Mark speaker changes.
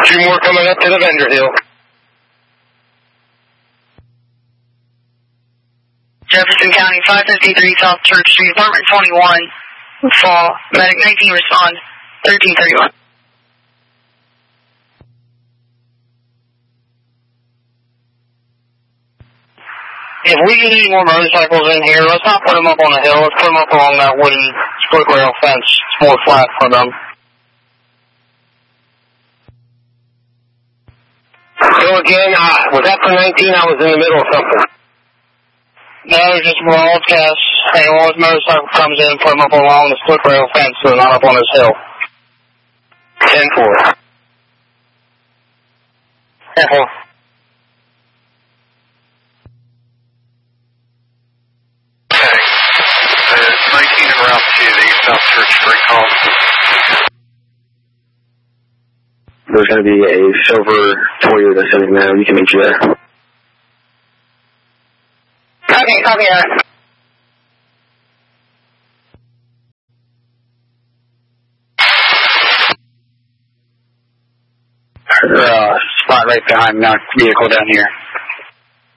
Speaker 1: 2 more coming up to the vendor hill.
Speaker 2: Jefferson County, 553 South Church Street, apartment 21, fall, medic 19, respond, 1331.
Speaker 1: If we get any more motorcycles in here, let's not put them up on the hill. Let's put them up along that wooden split rail fence. It's more flat for them. So again, was that for 19? I was in the middle of something. No, just broadcast. Hey, once a motorcycle comes in, put them up along the split rail fence so they're not up on this hill. 10-4. 10-4.
Speaker 3: Route to the South Church Street call.
Speaker 1: There's going to be a silver Toyota sitting there. We can meet you there. Okay, copy that. Spot right behind my vehicle down here.